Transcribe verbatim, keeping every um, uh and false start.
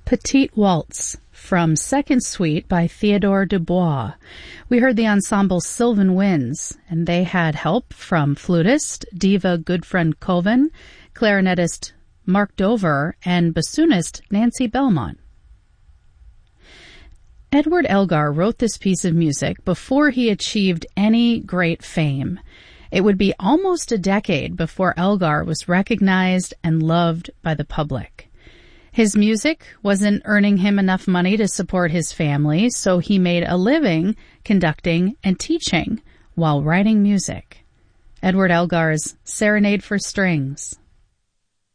Petite Waltz from Second Suite by Theodore Dubois. We heard the ensemble Sylvan Winds, and they had help from flutist Diva Goodfriend Coven, clarinetist Mark Dover, and bassoonist Nancy Belmont. Edward Elgar wrote this piece of music before he achieved any great fame. It would be almost a decade before Elgar was recognized and loved by the public. His music wasn't earning him enough money to support his family, so he made a living conducting and teaching while writing music. Edward Elgar's Serenade for Strings.